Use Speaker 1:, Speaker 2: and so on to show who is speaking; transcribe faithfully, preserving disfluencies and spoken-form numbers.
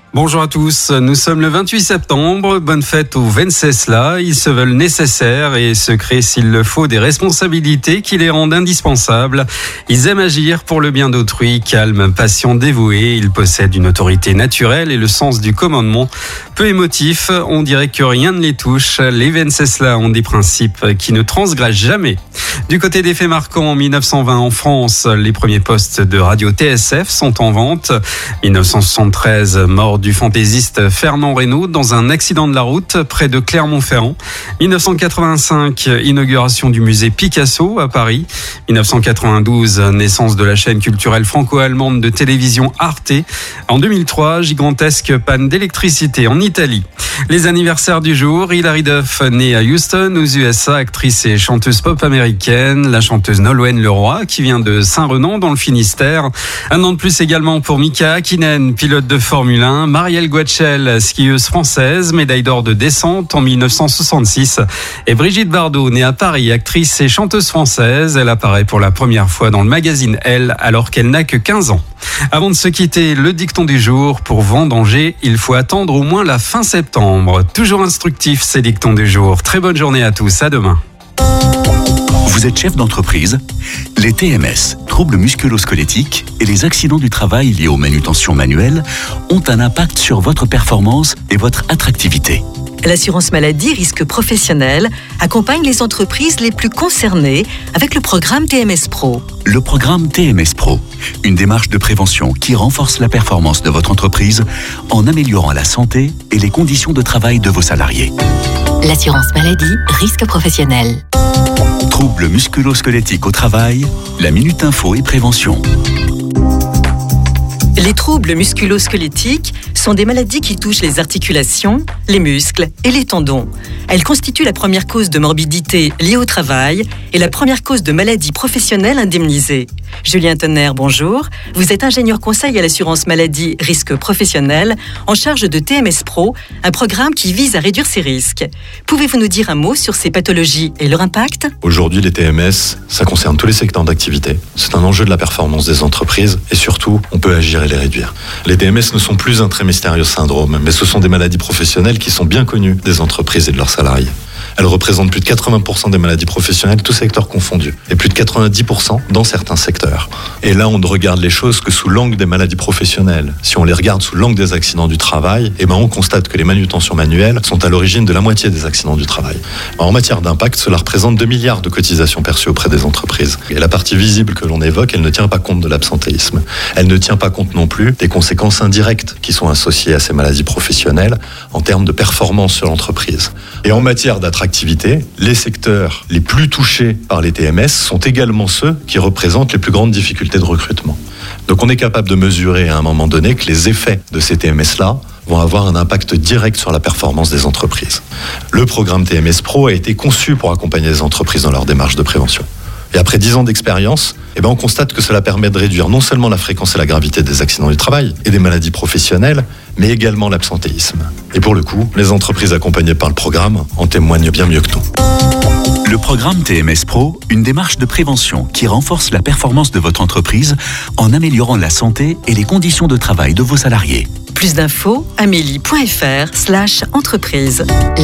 Speaker 1: Bonjour à tous, nous sommes le vingt-huit septembre, bonne fête aux Venceslas. Ils se veulent nécessaires et se créent s'il le faut des responsabilités qui les rendent indispensables. Ils aiment agir pour le bien d'autrui, calmes, patients, dévoués. Ils possèdent une autorité naturelle et le sens du commandement. Peu émotifs, on dirait que rien ne les touche. Les Venceslas ont des principes qui ne transgressent jamais. Du côté des faits marquants, en mille neuf cent vingt en France, les premiers postes de radio T S F sont en vente. mille neuf cent soixante-treize, mort du fantaisiste Fernand Reynaud dans un accident de la route près de Clermont-Ferrand. mille neuf cent quatre-vingt-cinq, inauguration du musée Picasso à Paris. mille neuf cent quatre-vingt-douze, naissance de la chaîne culturelle franco-allemande de télévision Arte. En deux mille trois, gigantesque panne d'électricité en Italie. Les anniversaires du jour, Hilary Duff, née à Houston, aux U S A, actrice et chanteuse pop américaine. La chanteuse Nolwenn Leroy, qui vient de Saint-Renan, dans le Finistère. Un an de plus également pour Mika Häkkinen, pilote de Formule un. Marielle Guachel, skieuse française, médaille d'or de descente en mille neuf cent soixante-six. Et Brigitte Bardot, née à Paris, actrice et chanteuse française. Elle apparaît pour la première fois dans le magazine Elle, alors qu'elle n'a que quinze ans. Avant de se quitter, le dicton du jour. Pour vendanger, il faut attendre au moins la fin septembre. Toujours instructif, ces dictons du jour. Très bonne journée à tous, à demain.
Speaker 2: Vous êtes chef d'entreprise? Les T M S, troubles musculo-squelettiques, et les accidents du travail liés aux manutentions manuelles ont un impact sur votre performance et votre attractivité.
Speaker 3: L'assurance maladie risque professionnel accompagne les entreprises les plus concernées avec le programme T M S Pro.
Speaker 2: Le programme T M S Pro, une démarche de prévention qui renforce la performance de votre entreprise en améliorant la santé et les conditions de travail de vos salariés.
Speaker 4: L'assurance maladie risque professionnel.
Speaker 2: Troubles musculo-squelettiques au travail, la Minute Info et Prévention.
Speaker 3: Les troubles musculo-squelettiques sont des maladies qui touchent les articulations, les muscles et les tendons. Elles constituent la première cause de morbidité liée au travail et la première cause de maladie professionnelle indemnisée. Julien Tonnerre, bonjour. Vous êtes ingénieur conseil à l'assurance maladie risque professionnel en charge de T M S Pro, un programme qui vise à réduire ces risques. Pouvez-vous nous dire un mot sur ces pathologies et leur impact ?
Speaker 5: Aujourd'hui, les T M S, ça concerne tous les secteurs d'activité. C'est un enjeu de la performance des entreprises et surtout, on peut agir et les réduire. Les T M S ne sont plus un très mystérieux syndrome, mais ce sont des maladies professionnelles qui sont bien connues des entreprises et de leurs salariés. Elles représentent plus de quatre-vingts pour cent des maladies professionnelles, tous secteurs confondus, et plus de quatre-vingt-dix pour cent dans certains secteurs. Et là, on ne regarde les choses que sous l'angle des maladies professionnelles. Si on les regarde sous l'angle des accidents du travail, eh ben on constate que les manutentions manuelles sont à l'origine de la moitié des accidents du travail. En matière d'impact, cela représente deux milliards de cotisations perçues auprès des entreprises. Et la partie visible que l'on évoque, elle ne tient pas compte de l'absentéisme. Elle ne tient pas compte non plus des conséquences indirectes qui sont associées à ces maladies professionnelles en termes de performance sur l'entreprise. Et en matière d'attractivité, les secteurs les plus touchés par les T M S sont également ceux qui représentent les plus grandes difficultés de recrutement. Donc on est capable de mesurer à un moment donné que les effets de ces T M S-là vont avoir un impact direct sur la performance des entreprises. Le programme T M S Pro a été conçu pour accompagner les entreprises dans leur démarche de prévention. Et après dix ans d'expérience, eh ben on constate que cela permet de réduire non seulement la fréquence et la gravité des accidents du travail et des maladies professionnelles, mais également l'absentéisme. Et pour le coup, les entreprises accompagnées par le programme en témoignent bien mieux que nous.
Speaker 2: Le programme T M S Pro, une démarche de prévention qui renforce la performance de votre entreprise en améliorant la santé et les conditions de travail de vos salariés.
Speaker 3: Plus d'infos, amélie point f r slash entreprise.